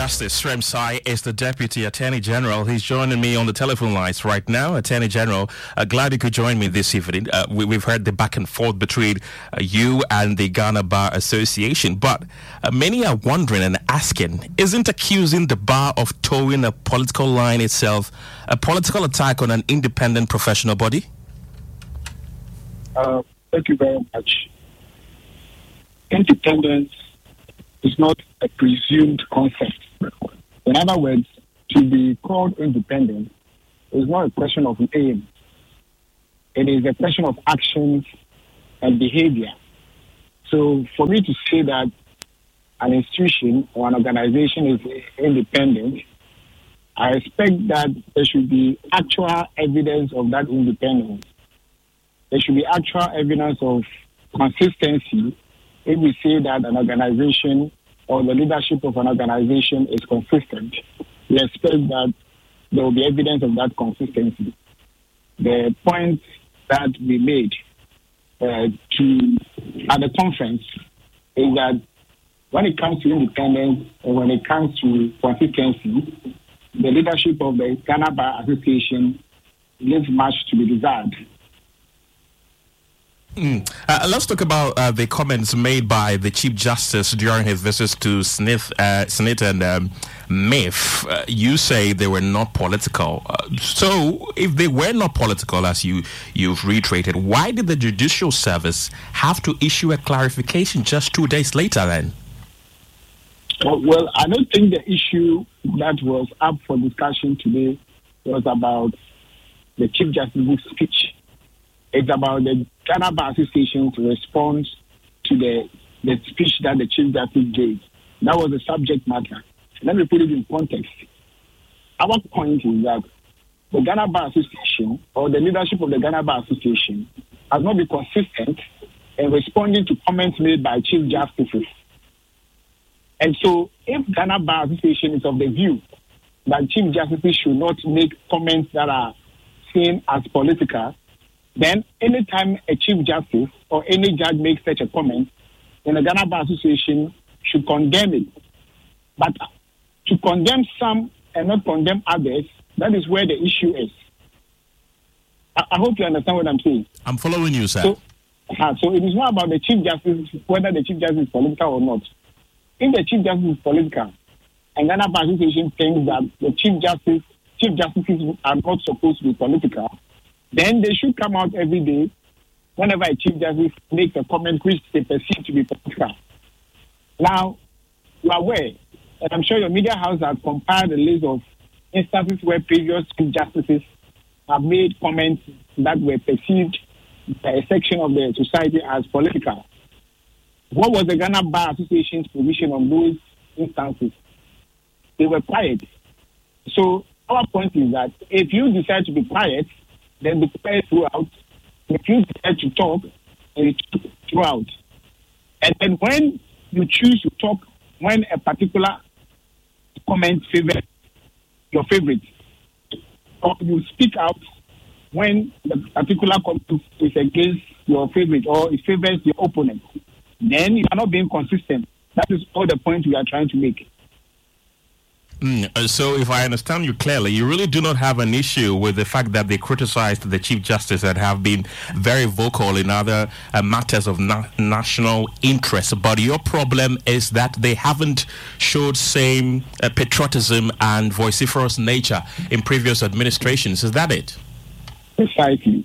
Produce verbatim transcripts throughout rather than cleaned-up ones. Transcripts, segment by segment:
Justice Srem Sai is the Deputy Attorney General. He's joining me on the telephone lines right now. Attorney General, uh, glad you could join me this evening. Uh, we, we've heard the back and forth between uh, you and the Ghana Bar Association, but uh, many are wondering and asking, isn't accusing the bar of towing a political line itself a political attack on an independent professional body? Uh, thank you very much. Independence is not a presumed concept. In other words, to be called independent is not a question of aim. It is a question of actions and behavior. So for me to say that an institution or an organization is independent, I expect that there should be actual evidence of that independence. There should be actual evidence of consistency if we say that an organization or the leadership of an organization is consistent. We expect that there will be evidence of that consistency. The point that we made uh, to at the conference is that when it comes to independence and when it comes to consistency, the leadership of the Ghana Bar Association leaves much to be desired. Mm. Uh, let's talk about uh, the comments made by the Chief Justice during his visits to Smith, uh, Smith and um, Miff. Uh, you say they were not political. Uh, so, if they were not political, as you, you've reiterated, why did the Judicial Service have to issue a clarification just two days later then? Uh, well, I don't think the issue that was up for discussion today was about the Chief Justice's speech. It's about the Ghana Bar Association's response to the, the speech that the Chief Justice gave. That was the subject matter. Let me put it in context. Our point is that the Ghana Bar Association or the leadership of the Ghana Bar Association has not been consistent in responding to comments made by Chief Justices. And so if Ghana Bar Association is of the view that Chief Justices should not make comments that are seen as political, then anytime a Chief Justice or any judge makes such a comment, then the Ghana Bar Association should condemn it. But to condemn some and not condemn others, that is where the issue is. I, I hope you understand what I'm saying. I'm following you, sir. So, uh, so it is not about the Chief Justice, whether the Chief Justice is political or not. If the Chief Justice is political, and Ghana Bar Association thinks that the Chief Justice, Chief Justices are not supposed to be political, then they should come out every day whenever a Chief Justice makes a comment which they perceive to be political. Now, you are aware, and I'm sure your media house has compiled a list of instances where previous Chief Justices have made comments that were perceived by a section of the society as political. What was the Ghana Bar Association's position on those instances? They were quiet. So our point is that if you decide to be quiet, then be quiet throughout. If you decide to talk, then you talk throughout. And then when you choose to talk, when a particular comment favors your favorite, or you speak out when the particular comment is against your favorite or it favors your opponent, then you are not being consistent. That is all the point we are trying to make. Mm, uh, so if I understand you clearly, you really do not have an issue with the fact that they criticized the Chief Justice and have been very vocal in other uh, matters of na- national interest. But your problem is that they haven't showed same uh, patriotism and vociferous nature in previous administrations. Is that it? Precisely.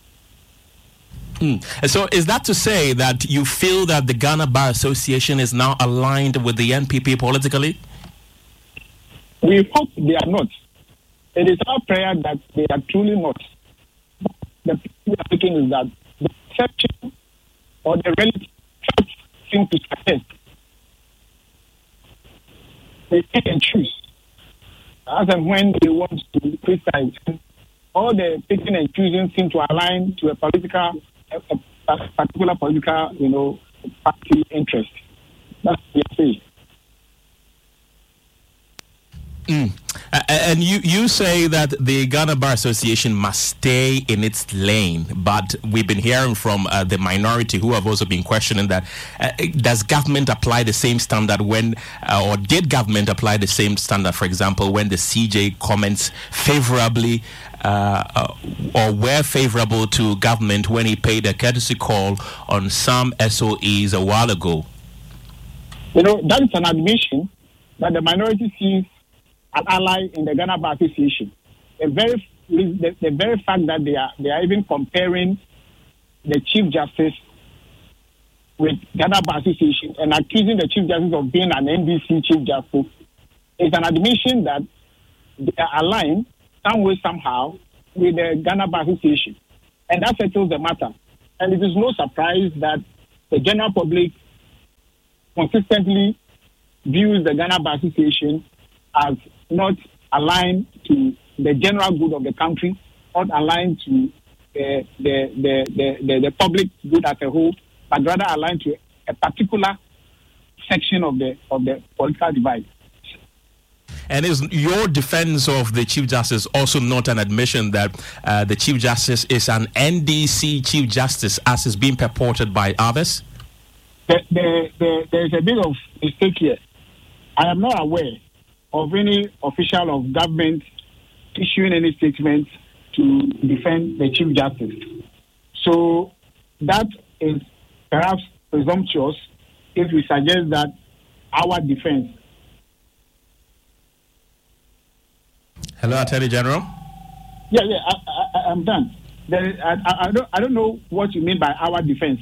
Mm. So is that to say that you feel that the Ghana Bar Association is now aligned with the N P P politically? We hope they are not. It is our prayer that they are truly not. The point we are making is that the perception or the relative facts seem to suggest they pick and choose. As and when they want to criticize, all the picking and choosing seem to align to a political, a, a particular political, you know, party interest. That's what we are saying. Mm. Uh, and you, you say that the Ghana Bar Association must stay in its lane, but we've been hearing from uh, the minority who have also been questioning that uh, does government apply the same standard when, uh, or did government apply the same standard, for example, when the C J comments favorably uh, uh, or were favorable to government when he paid a courtesy call on some S O Es a while ago? You know, that is an admission that the minority sees an ally in the Ghana Bar Association. The very, the, the very fact that they are they are even comparing the Chief Justice with Ghana Bar Association and accusing the Chief Justice of being an N D C Chief Justice is an admission that they are aligned some way, somehow, with the Ghana Bar Association. And that settles the matter. And it is no surprise that the general public consistently views the Ghana Bar Association as not aligned to the general good of the country, not aligned to uh, the, the, the, the, the public good as a whole, but rather aligned to a particular section of the of the political divide. And is your defense of the Chief Justice also not an admission that uh, the Chief Justice is an N D C Chief Justice as is being purported by others? The, the, the, there's a bit of mistake here. I am not aware of any official of government issuing any statement to defend the Chief Justice. So that is perhaps presumptuous if we suggest that our defense. Hello, Attorney General. Yeah, yeah, I, I, I'm done. There, I, I, I don't, I don't know what you mean by our defense.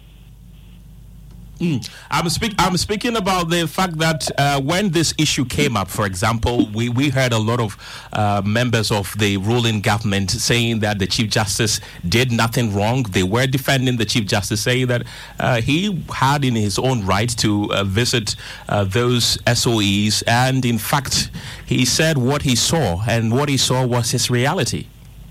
Mm. I'm, speak, I'm speaking about the fact that uh, when this issue came up, for example, we, we heard a lot of uh, members of the ruling government saying that the Chief Justice did nothing wrong. They were defending the Chief Justice, saying that uh, he had in his own right to uh, visit uh, those S O Es. And in fact, he said what he saw, and what he saw was his reality.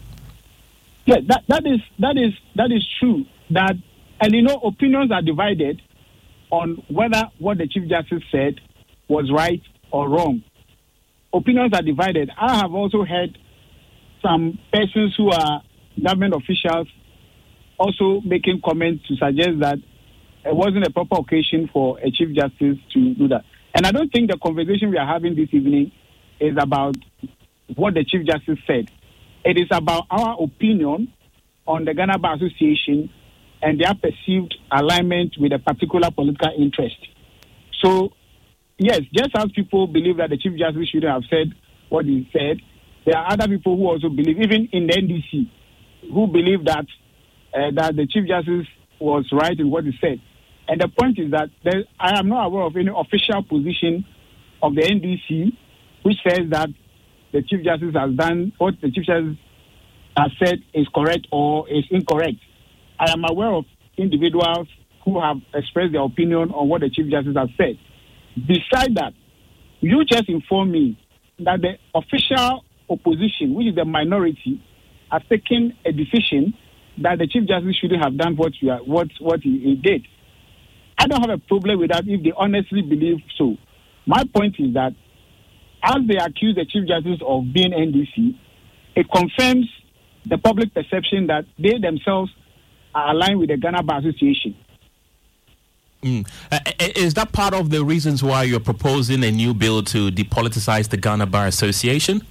Yeah, that, that is that is that is true. That, and you know, opinions are divided on whether what the Chief Justice said was right or wrong. Opinions are divided. I have also heard some persons who are government officials also making comments to suggest that it wasn't a proper occasion for a Chief Justice to do that. And I don't think the conversation we are having this evening is about what the Chief Justice said. It is about our opinion on the Ghana Bar Association and their perceived alignment with a particular political interest. So, yes, just as people believe that the Chief Justice shouldn't have said what he said, there are other people who also believe, even in the N D C, who believe that uh, that the Chief Justice was right in what he said. And the point is that there, I am not aware of any official position of the N D C which says that the Chief Justice has done what the Chief Justice has said is correct or is incorrect. I am aware of individuals who have expressed their opinion on what the Chief Justice has said. Besides that, you just informed me that the official opposition, which is the minority, has taken a decision that the Chief Justice shouldn't have done what, you are, what, what he, he did. I don't have a problem with that if they honestly believe so. My point is that as they accuse the Chief Justice of being N D C, it confirms the public perception that they themselves are aligned with the Ghana Bar Association. Mm. Uh, is that part of the reasons why you're proposing a new bill to depoliticize the Ghana Bar Association?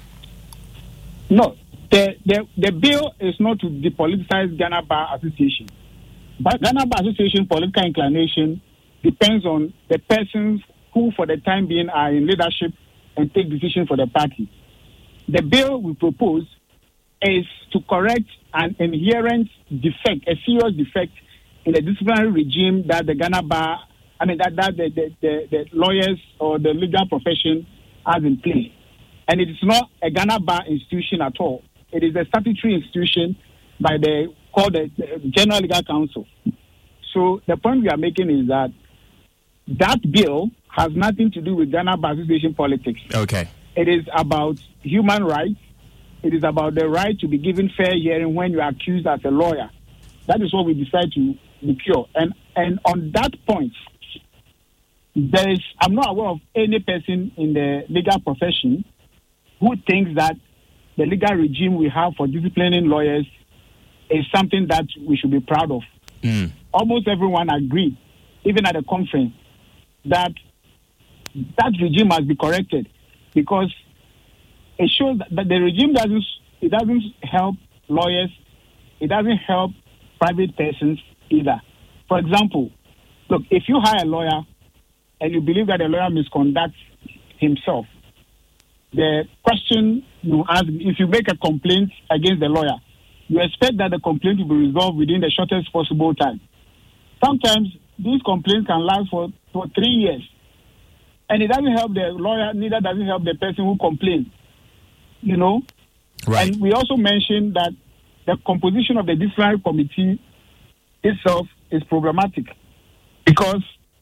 No, the, the, the bill is not to depoliticize Ghana Bar Association. But Ghana Bar Association political inclination depends on the persons who for the time being are in leadership and take decisions for the party. The bill we propose is to correct an inherent defect, a serious defect in the disciplinary regime that the Ghana Bar, I mean, that, that the, the, the, the lawyers or the legal profession has in place. And it is not a Ghana Bar institution at all. It is a statutory institution by the, called the, the General Legal Council. So the point we are making is that that bill has nothing to do with Ghana Bar Association politics. Okay. It is about human rights. It is about the right to be given fair hearing when you are accused as a lawyer. That is what we decide to be pure. And and on that point, there is I'm not aware of any person in the legal profession who thinks that the legal regime we have for disciplining lawyers is something that we should be proud of. Mm. Almost everyone agreed, even at the conference, that that regime must be corrected because it shows that the regime doesn't it doesn't help lawyers, it doesn't help private persons either. For example, look, if you hire a lawyer and you believe that the lawyer misconducts himself, the question you ask, if you make a complaint against the lawyer, you expect that the complaint will be resolved within the shortest possible time. Sometimes these complaints can last for, for three years. And it doesn't help the lawyer, neither does it help the person who complains. You know? Right. And we also mentioned that the composition of the disciplinary committee itself is problematic because